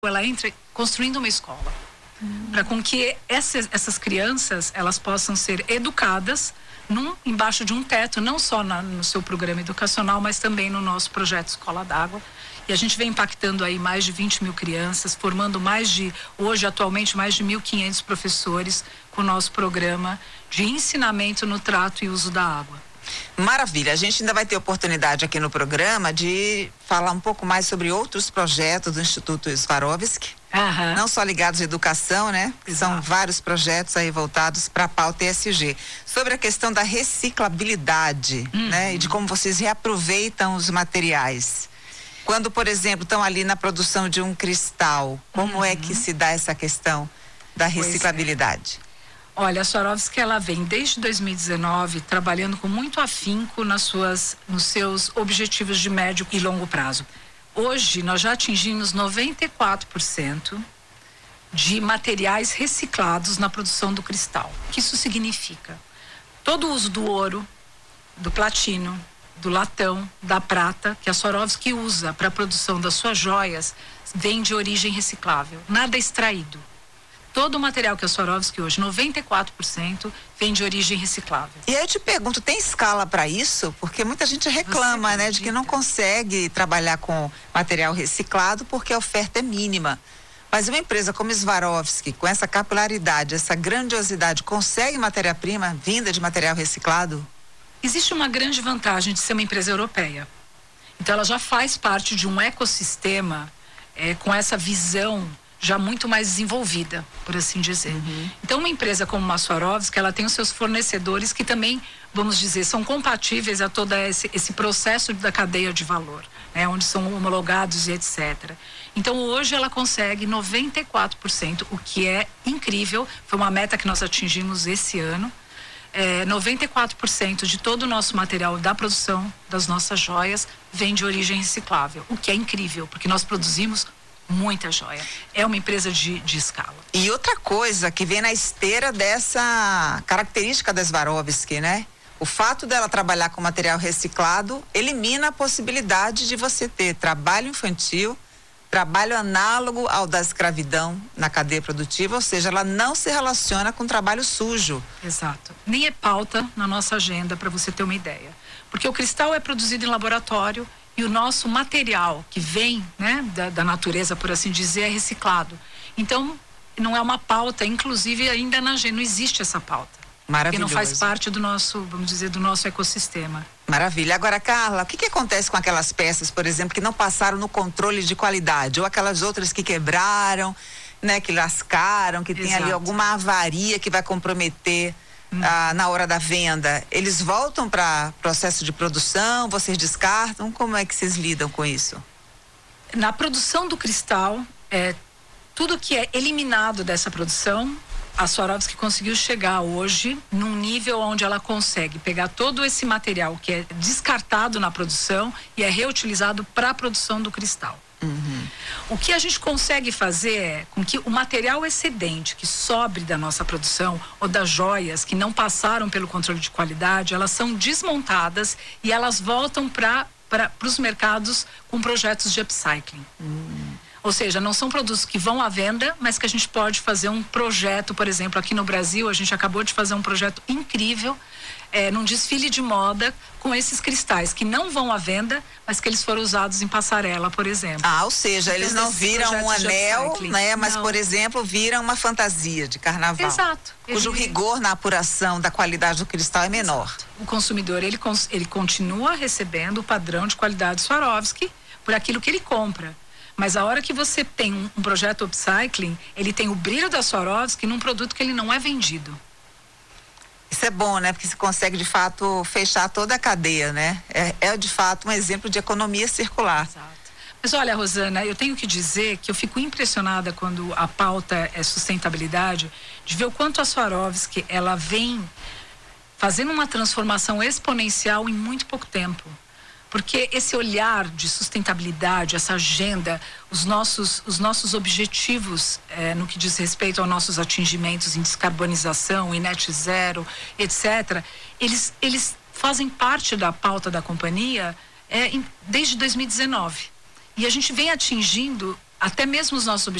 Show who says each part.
Speaker 1: ela entra construindo uma escola. Para com que essas crianças, elas possam ser educadas embaixo de um teto, não só no seu programa educacional, mas também no nosso projeto Escola d'Água. E a gente vem impactando aí mais de 20 mil crianças, formando hoje, atualmente, mais de 1.500 professores com o nosso programa de ensinamento no trato e uso da água.
Speaker 2: Maravilha, a gente ainda vai ter oportunidade aqui no programa de falar um pouco mais sobre outros projetos do Instituto Swarovski, não só ligados à educação, né? São vários projetos aí voltados para a pauta ESG. Sobre a questão da reciclabilidade, né? E de como vocês reaproveitam os materiais. Quando, por exemplo, estão ali na produção de um cristal, como é que se dá essa questão da reciclabilidade?
Speaker 1: Olha, a Swarovski, ela vem desde 2019 trabalhando com muito afinco nos seus objetivos de médio e longo prazo. Hoje, nós já atingimos 94% de materiais reciclados na produção do cristal. O que isso significa? Todo o uso do ouro, do platino, do latão, da prata, que a Swarovski usa para a produção das suas joias, vem de origem reciclável, nada extraído. Todo o material que a Swarovski hoje, 94%, vem de origem reciclável.
Speaker 2: E aí eu te pergunto, tem escala para isso? Porque muita gente reclama, né, de que não consegue trabalhar com material reciclado porque a oferta é mínima. Mas uma empresa como Swarovski, com essa capilaridade, essa grandiosidade, consegue matéria-prima vinda de material reciclado?
Speaker 1: Existe uma grande vantagem de ser uma empresa europeia. Então ela já faz parte de um ecossistema com essa visão já muito mais desenvolvida, por assim dizer. Então, uma empresa como a Swarovski, ela tem os seus fornecedores que também, vamos dizer, são compatíveis a todo esse processo da cadeia de valor, né? Onde são homologados e etc. Então, hoje ela consegue 94%, o que é incrível, foi uma meta que nós atingimos esse ano. 94% de todo o nosso material da produção das nossas joias vem de origem reciclável, o que é incrível, porque nós produzimos muita joia. É uma empresa de escala.
Speaker 2: E outra coisa que vem na esteira dessa característica da Swarovski, né? O fato dela trabalhar com material reciclado elimina a possibilidade de você ter trabalho infantil, trabalho análogo ao da escravidão na cadeia produtiva, ou seja, ela não se relaciona com trabalho sujo.
Speaker 1: Exato. Nem é pauta na nossa agenda, para você ter uma ideia. Porque o cristal é produzido em laboratório e o nosso material que vem, né, da natureza, por assim dizer, é reciclado. Então, não é uma pauta, inclusive ainda na agenda não existe essa pauta.
Speaker 2: Maravilhoso.
Speaker 1: Porque não faz parte do nosso, vamos dizer, do nosso ecossistema.
Speaker 2: Maravilha. Agora, Carla, o que acontece com aquelas peças, por exemplo, que não passaram no controle de qualidade? Ou aquelas outras que quebraram, né, que lascaram, que tem ali alguma avaria que vai comprometer na hora da venda? Eles voltam para processo de produção, vocês descartam? Como é que vocês lidam com isso?
Speaker 1: Na produção do cristal, tudo que é eliminado dessa produção, a Swarovski conseguiu chegar hoje num nível onde ela consegue pegar todo esse material que é descartado na produção e é reutilizado para a produção do cristal. O que a gente consegue fazer é com que o material excedente que sobre da nossa produção ou das joias que não passaram pelo controle de qualidade, elas são desmontadas e elas voltam para os mercados com projetos de upcycling. Ou seja, não são produtos que vão à venda, mas que a gente pode fazer um projeto, por exemplo, aqui no Brasil, a gente acabou de fazer um projeto incrível, num desfile de moda, com esses cristais que não vão à venda, mas que eles foram usados em passarela, por exemplo.
Speaker 2: Ou seja, eles não viram um anel, né? Mas, por exemplo, viram uma fantasia de carnaval.
Speaker 1: Exato.
Speaker 2: Cujo rigor na apuração da qualidade do cristal é menor.
Speaker 1: Exato. O consumidor, ele continua recebendo o padrão de qualidade Swarovski por aquilo que ele compra. Mas a hora que você tem um projeto upcycling, ele tem o brilho da Swarovski num produto que ele não é vendido.
Speaker 2: Isso é bom, né? Porque você consegue, de fato, fechar toda a cadeia, né? É de fato, um exemplo de economia circular.
Speaker 1: Exato. Mas olha, Rosana, eu tenho que dizer que eu fico impressionada quando a pauta é sustentabilidade, de ver o quanto a Swarovski, ela vem fazendo uma transformação exponencial em muito pouco tempo. Porque esse olhar de sustentabilidade, essa agenda, os nossos objetivos no que diz respeito aos nossos atingimentos em descarbonização, em net zero, etc., eles fazem parte da pauta da companhia desde 2019. E a gente vem atingindo até mesmo os nossos